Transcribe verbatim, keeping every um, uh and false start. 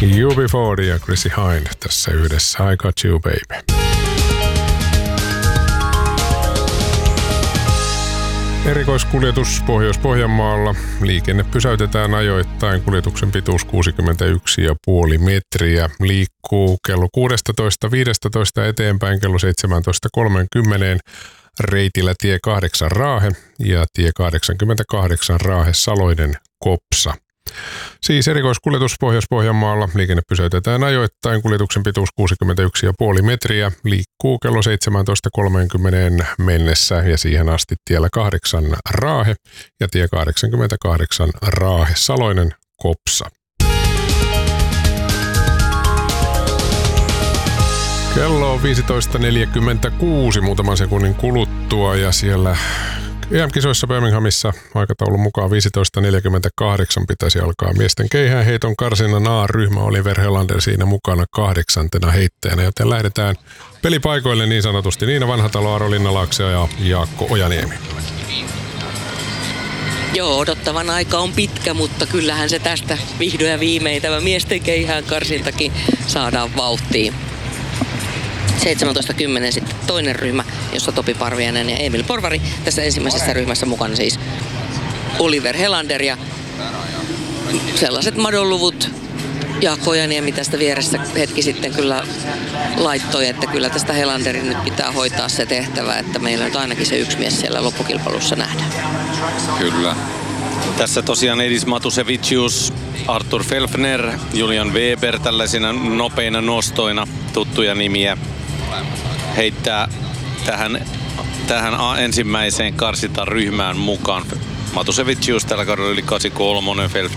U B forty ja Chrissy Hind tässä yhdessä I Got You Baby. Erikoiskuljetus Pohjois-Pohjanmaalla. Liikenne pysäytetään ajoittain. Kuljetuksen pituus kuusikymmentäyksi pilkku viisi metriä. Liikkuu kello kuusitoista viisitoista eteenpäin kello seitsemäntoista kolmekymmentä. Reitillä tie kahdeksan Raahe ja tie kahdeksankymmentäkahdeksan Raahe Saloinen Kopsa. Siis erikoiskuljetus Pohjois-Pohjanmaalla. Liikenne pysäytetään ajoittain. Kuljetuksen pituus kuusikymmentäyksi pilkku viisi metriä. Liikkuu kello seitsemäntoista kolmekymmentä mennessä ja siihen asti tiellä kahdeksan Raahe ja tie kahdeksankymmentäkahdeksan Raahe Saloinen Kopsa. Kello on viisitoista neljäkymmentäkuusi muutaman sekunnin kuluttua ja siellä E M-kisoissa Birminghamissa aikataulun mukaan viisitoista neljäkymmentäkahdeksan pitäisi alkaa miesten keihäänheiton karsinnan A-ryhmä. Oliver Helander siinä mukana kahdeksantena heittäjänä, joten lähdetään pelipaikoille niin sanotusti. Niina Vanhatalo, Aaro Linnalaakse ja Jaakko Ojaniemi. Joo, odottavan aika on pitkä, mutta kyllähän se tästä vihdoin ja viimein tämä miesten keihään karsintakin saadaan vauhtiin. seitsemäntoista kymmenen sitten toinen ryhmä, jossa Topi Parviainen ja Emil Porvari. Tässä ensimmäisessä ryhmässä mukana siis Oliver Helander ja sellaiset madonluvut Jaakko Ojaniemi tästä vieressä hetki sitten kyllä laittoi, että kyllä tästä Helanderin nyt pitää hoitaa se tehtävä, että meillä nyt ainakin se yksi mies siellä loppukilpailussa nähdään. Kyllä. Tässä tosiaan Edis Matusevicius, Artur Felfner, Julian Weber tällaisina nopeina nostoina tuttuja nimiä heittää tähän, tähän ensimmäiseen karsintaryhmään mukaan. Matusevicius tällä kaudella yli kahdeksankymmentäkolme, Felfner